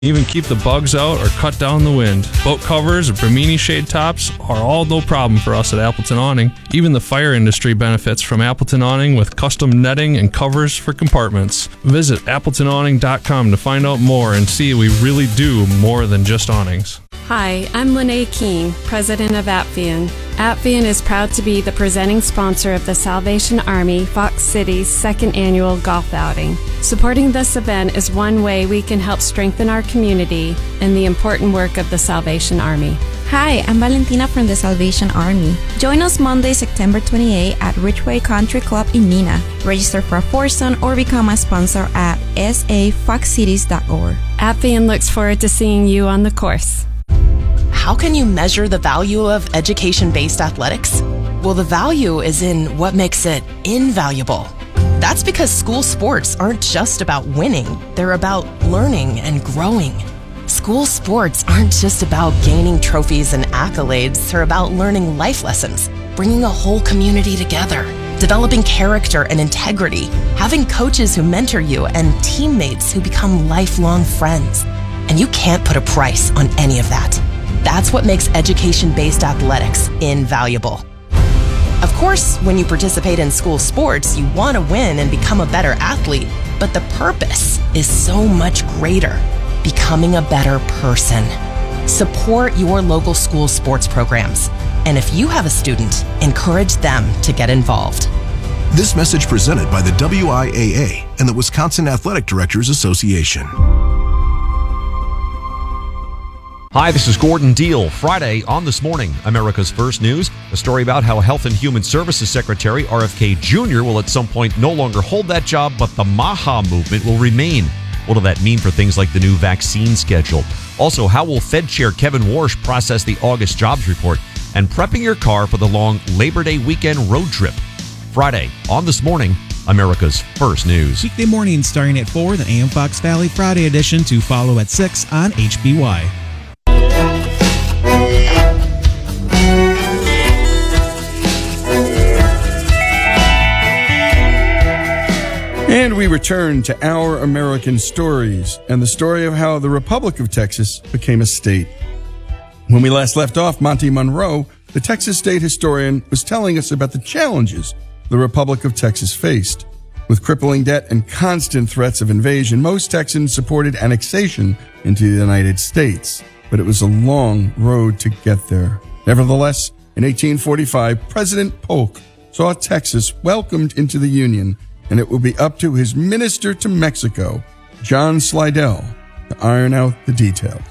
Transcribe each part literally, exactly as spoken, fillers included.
Even keep the bugs out or cut down the wind. Boat covers or Bimini shade tops are all no problem for us at Appleton Awning. Even the fire industry benefits from Appleton Awning with custom netting and covers for compartments. Visit appleton awning dot com to find out more and see we really do more than just awnings. Hi, I'm Lene King, president of Apvian. Apvian is proud to be the presenting sponsor of the Salvation Army Fox City's second annual golf outing. Supporting this event is one way we can help strengthen our community and the important work of the Salvation Army. Hi, I'm Valentina from the Salvation Army. Join us Monday, September twenty-eighth at Ridgeway Country Club in Neenah. Register for a foursome or become a sponsor at s a fox cities dot org. Apvian looks forward to seeing you on the course. How can you measure the value of education-based athletics? Well, the value is in what makes it invaluable. That's because school sports aren't just about winning. They're about learning and growing. School sports aren't just about gaining trophies and accolades. They're about learning life lessons, bringing a whole community together, developing character and integrity, having coaches who mentor you, and teammates who become lifelong friends. And you can't put a price on any of that. That's what makes education-based athletics invaluable. Of course, when you participate in school sports, you want to win and become a better athlete, but the purpose is so much greater, becoming a better person. Support your local school sports programs. And if you have a student, encourage them to get involved. This message presented by the W I A A and the Wisconsin Athletic Directors Association. Hi, this is Gordon Deal. Friday on This Morning, America's First News, a story about how Health and Human Services Secretary R F K Junior will at some point no longer hold that job, but the MAHA movement will remain. What will that mean for things like the new vaccine schedule? Also, how will Fed Chair Kevin Warsh process the August jobs report? And prepping your car for the long Labor Day weekend road trip. Friday on This Morning, America's First News. Weekday morning starting at four, the A M Fox Valley Friday edition to follow at six on H B Y. And we return to Our American Stories and the story of how the Republic of Texas became a state. When we last left off, Monty Monroe, the Texas state historian, was telling us about the challenges the Republic of Texas faced. With crippling debt and constant threats of invasion, most Texans supported annexation into the United States, but it was a long road to get there. Nevertheless, in eighteen forty-five, President Polk saw Texas welcomed into the Union, and it will be up to his minister to Mexico, John Slidell, to iron out the details.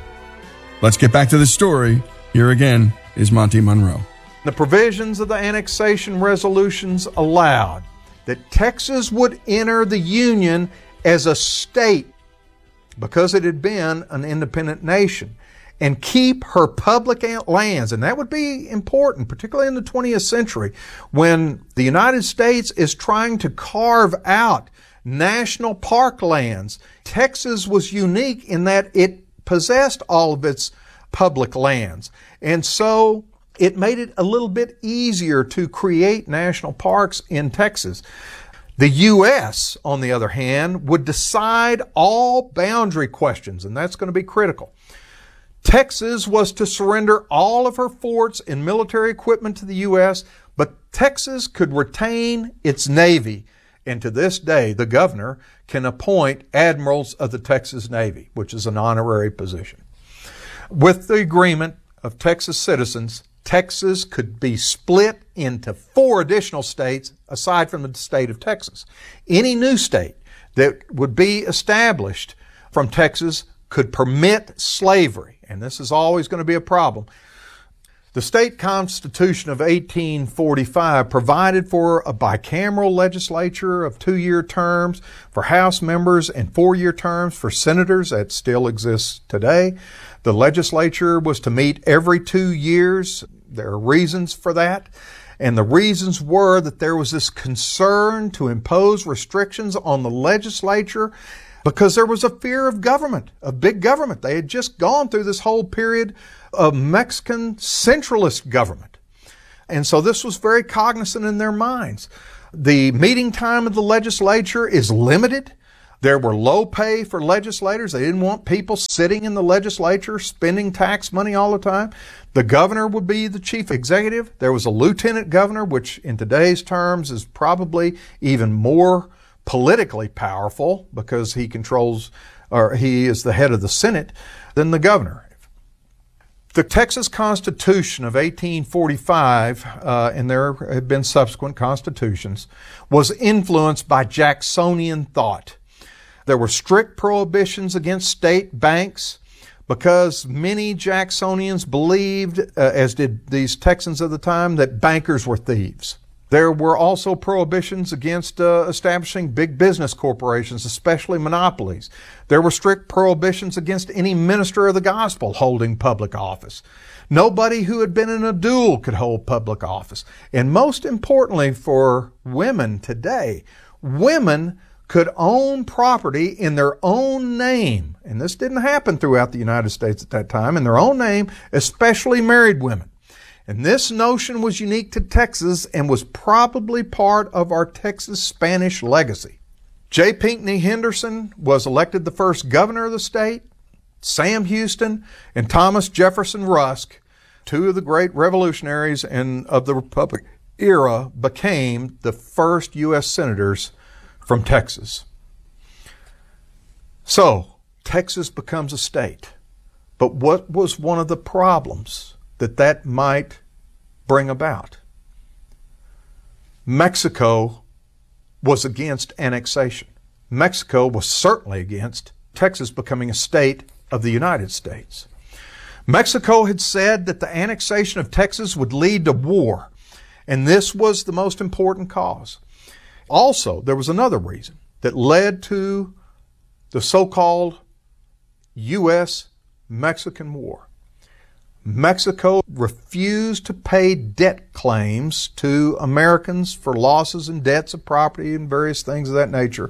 Let's get back to the story. Here again is Monty Monroe. The provisions of the annexation resolutions allowed that Texas would enter the Union as a state because it had been an independent nation and keep her public lands. And that would be important, particularly in the twentieth century, when the United States is trying to carve out national park lands. Texas was unique in that it possessed all of its public lands. And so it made it a little bit easier to create national parks in Texas. The U S, on the other hand, would decide all boundary questions, and that's going to be critical. Texas was to surrender all of her forts and military equipment to the U S, but Texas could retain its Navy. And to this day, the governor can appoint admirals of the Texas Navy, which is an honorary position. With the agreement of Texas citizens, Texas could be split into four additional states aside from the state of Texas. Any new state that would be established from Texas could permit slavery, and this is always going to be a problem. The state constitution of eighteen forty-five provided for a bicameral legislature of two-year terms for House members and four-year terms for senators. That still exists today. The legislature was to meet every two years. There are reasons for that. And the reasons were that there was this concern to impose restrictions on the legislature because there was a fear of government, of big government. They had just gone through this whole period of Mexican centralist government. And so this was very cognizant in their minds. The meeting time of the legislature is limited. There were low pay for legislators. They didn't want people sitting in the legislature spending tax money all the time. The governor would be the chief executive. There was a lieutenant governor, which in today's terms is probably even more politically powerful because he controls, or he is the head of the Senate, than the governor. The Texas Constitution of eighteen forty-five, uh, and there have been subsequent constitutions, was influenced by Jacksonian thought. There were strict prohibitions against state banks because many Jacksonians believed, uh, as did these Texans of the time, that bankers were thieves. There were also prohibitions against uh, establishing big business corporations, especially monopolies. There were strict prohibitions against any minister of the gospel holding public office. Nobody who had been in a duel could hold public office. And most importantly for women today, women could own property in their own name. And this didn't happen throughout the United States at that time, in their own name, especially married women. And this notion was unique to Texas and was probably part of our Texas Spanish legacy. J. Pinckney Henderson was elected the first governor of the state. Sam Houston and Thomas Jefferson Rusk, two of the great revolutionaries and of the Republic era, became the first U S senators from Texas. So, Texas becomes a state. But what was one of the problems that that might bring about? Mexico was against annexation. Mexico was certainly against Texas becoming a state of the United States. Mexico had said that the annexation of Texas would lead to war, and this was the most important cause. Also, there was another reason that led to the so-called U S Mexican War. Mexico refused to pay debt claims to Americans for losses and debts of property and various things of that nature.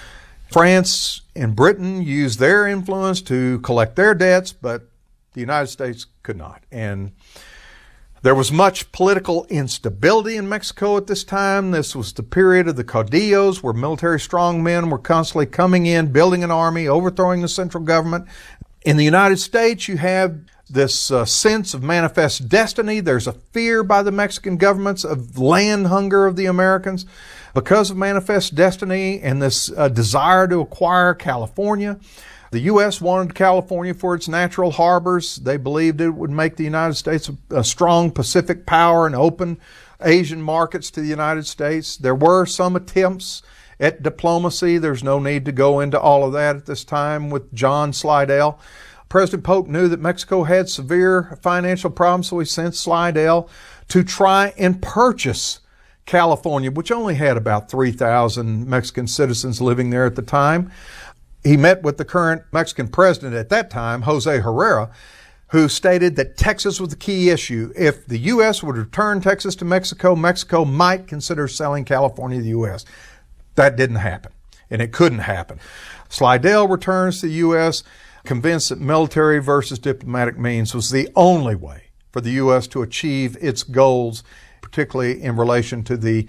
France and Britain used their influence to collect their debts, but the United States could not. And there was much political instability in Mexico at this time. This was the period of the caudillos, where military strongmen were constantly coming in, building an army, overthrowing the central government. In the United States, you have this uh, sense of manifest destiny. There's a fear by the Mexican governments of land hunger of the Americans because of manifest destiny and this uh, desire to acquire California. The U S wanted California for its natural harbors. They believed it would make the United States a, a strong Pacific power and open Asian markets to the United States. There were some attempts at diplomacy. There's no need to go into all of that at this time with John Slidell. President Polk knew that Mexico had severe financial problems, so he sent Slidell to try and purchase California, which only had about three thousand Mexican citizens living there at the time. He met with the current Mexican president at that time, Jose Herrera, who stated that Texas was the key issue. If the U S would return Texas to Mexico, Mexico might consider selling California to the U S. That didn't happen, and it couldn't happen. Slidell returns to the U S, convinced that military versus diplomatic means was the only way for the U S to achieve its goals, particularly in relation to the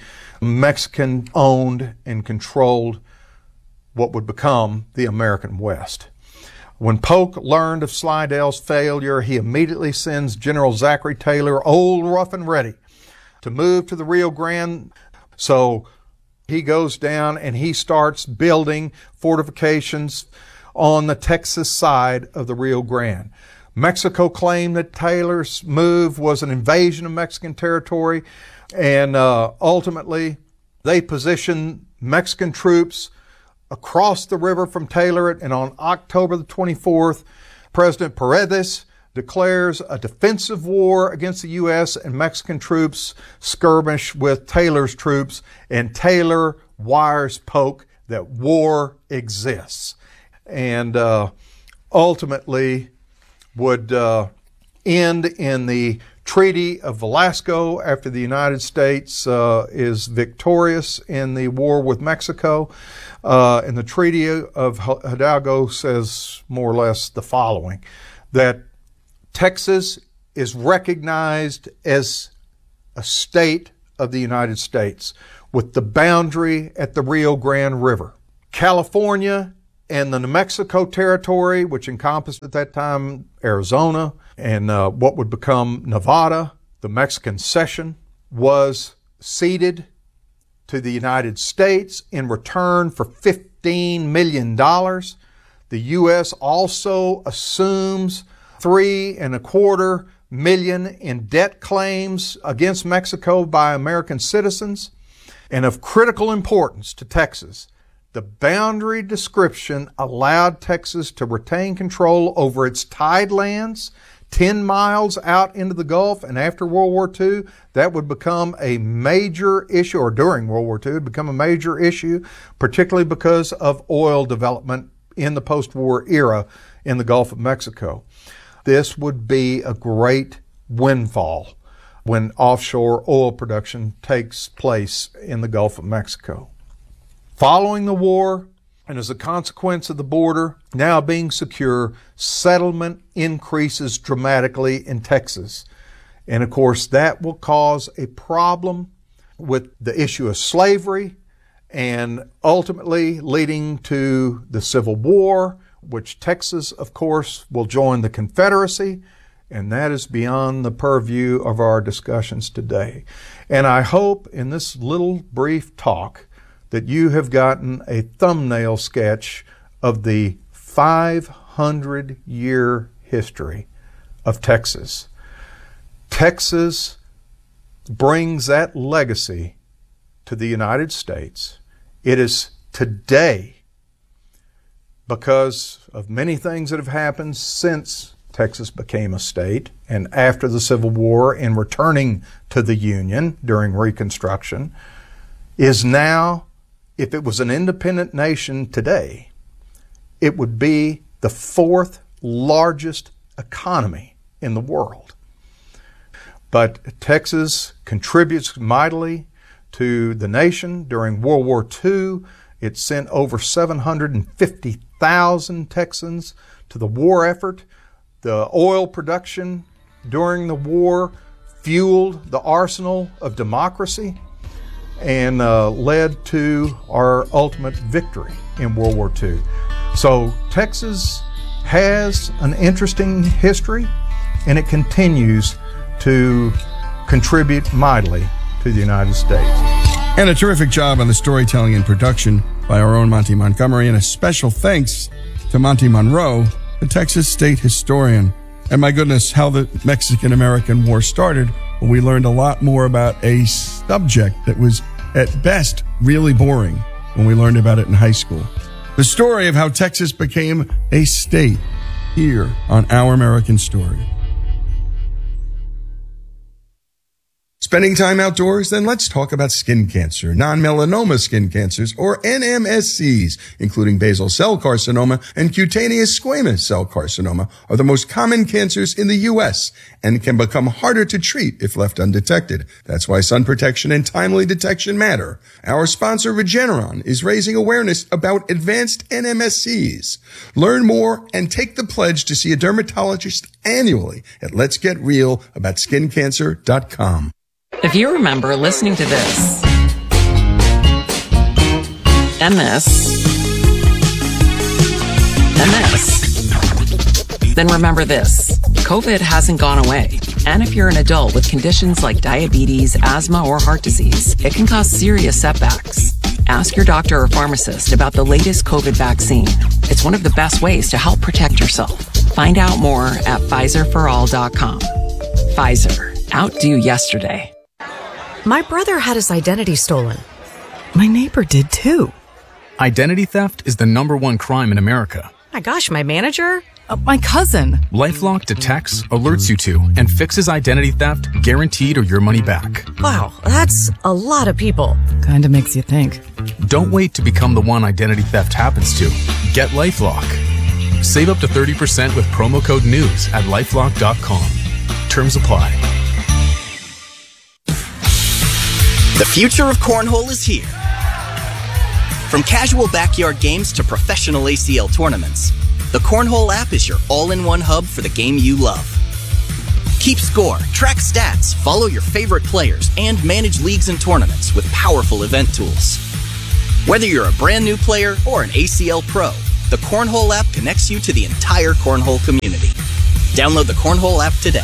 Mexican-owned and controlled what would become the American West. When Polk learned of Slidell's failure, he immediately sends General Zachary Taylor, old, rough, and ready, to move to the Rio Grande. So he goes down and he starts building fortifications on the Texas side of the Rio Grande. Mexico claimed that Taylor's move was an invasion of Mexican territory, and uh, ultimately they positioned Mexican troops across the river from Taylor, and on October the twenty-fourth, President Paredes declares a defensive war against the U S, and Mexican troops skirmish with Taylor's troops, and Taylor wires Polk that war exists, and uh, ultimately would uh, end in the Treaty of Velasco after the United States uh, is victorious in the war with Mexico. Uh, and the Treaty of Hidalgo says more or less the following, that Texas is recognized as a state of the United States with the boundary at the Rio Grande River. California and the New Mexico territory, which encompassed at that time Arizona and uh, what would become Nevada, the Mexican cession, was ceded to the United States in return for fifteen million dollars. The U S also assumes three and a quarter million in debt claims against Mexico by American citizens. And of critical importance to Texas, the boundary description allowed Texas to retain control over its tidelands ten miles out into the Gulf, and after World War Two, that would become a major issue, or during World War Two, it would become a major issue, particularly because of oil development in the post-war era in the Gulf of Mexico. This would be a great windfall when offshore oil production takes place in the Gulf of Mexico. Following the war, and as a consequence of the border now being secure, settlement increases dramatically in Texas. And of course, that will cause a problem with the issue of slavery and ultimately leading to the Civil War, which Texas, of course, will join the Confederacy. And that is beyond the purview of our discussions today. And I hope in this little brief talk that you have gotten a thumbnail sketch of the five hundred year history of Texas. Texas brings that legacy to the United States. It is today, because of many things that have happened since Texas became a state and after the Civil War in returning to the Union during Reconstruction, is now, if it was an independent nation today, it would be the fourth largest economy in the world. But Texas contributes mightily to the nation. During World War Two, it sent over seven hundred fifty thousand Texans to the war effort. The oil production during the war fueled the arsenal of democracy and uh, led to our ultimate victory in World War Two. So Texas has an interesting history, and it continues to contribute mightily to the United States. And a terrific job on the storytelling and production by our own Monty Montgomery, and a special thanks to Monty Monroe, the Texas state historian. And my goodness, how the Mexican-American War started, when we learned a lot more about a subject that was at best really boring when we learned about it in high school. The story of how Texas became a state here on Our American Story. Spending time outdoors? Then let's talk about skin cancer. Non-melanoma skin cancers, or N M S Cs, including basal cell carcinoma and cutaneous squamous cell carcinoma, are the most common cancers in the U S and can become harder to treat if left undetected. That's why sun protection and timely detection matter. Our sponsor, Regeneron, is raising awareness about advanced N M S Cs. Learn more and take the pledge to see a dermatologist annually at lets get real about skin cancer dot com. If you remember listening to this, and this, and this, then remember this. COVID hasn't gone away. And if you're an adult with conditions like diabetes, asthma, or heart disease, it can cause serious setbacks. Ask your doctor or pharmacist about the latest COVID vaccine. It's one of the best ways to help protect yourself. Find out more at Pfizer for all dot com. Pfizer. Outdo yesterday. My brother had his identity stolen. My neighbor did too. Identity theft is the number one crime in America. My gosh, my manager? Uh, my cousin. LifeLock detects, alerts you to, and fixes identity theft, guaranteed or your money back. Wow, that's a lot of people. Kinda makes you think. Don't wait to become the one identity theft happens to. Get LifeLock. Save up to thirty percent with promo code NEWS at lifelock dot com. Terms apply. The future of cornhole is here. From casual backyard games to professional A C L tournaments, the Cornhole app is your all-in-one hub for the game you love. Keep score, track stats, follow your favorite players, and manage leagues and tournaments with powerful event tools. Whether you're a brand new player or an A C L pro, the Cornhole app connects you to the entire Cornhole community. Download the Cornhole app today.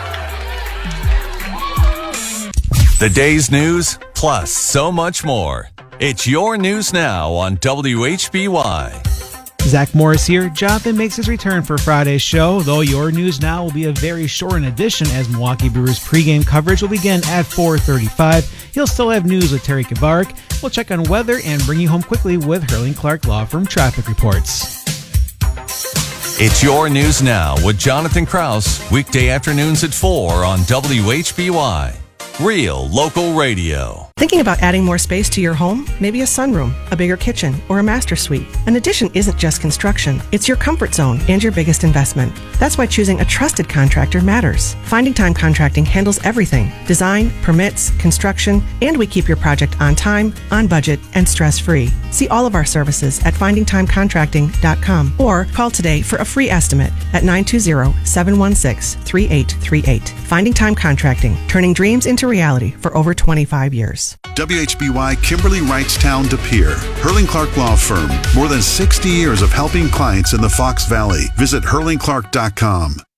The day's news, plus so much more. It's Your News Now on W H B Y. Zach Morris here. Jonathan makes his return for Friday's show, though Your News Now will be a very shortened edition as Milwaukee Brewers pregame coverage will begin at four thirty-five. He'll still have news with Terry Kavarik. We'll check on weather and bring you home quickly with Hurling Clark Law Firm traffic reports. It's Your News Now with Jonathan Krause, weekday afternoons at four on W H B Y. Real local radio. Thinking about adding more space to your home? Maybe a sunroom, a bigger kitchen, or a master suite. An addition isn't just construction. It's your comfort zone and your biggest investment. That's why choosing a trusted contractor matters. Finding Time Contracting handles everything. Design, permits, construction, and we keep your project on time, on budget, and stress-free. See all of our services at finding time contracting dot com or call today for a free estimate at nine two zero, seven one six, three eight three eight. Finding Time Contracting, turning dreams into reality for over twenty-five years. W H B Y Kimberly Wrightstown De Pere, Hurling Clark Law Firm. More than sixty years of helping clients in the Fox Valley. Visit hurling clark dot com.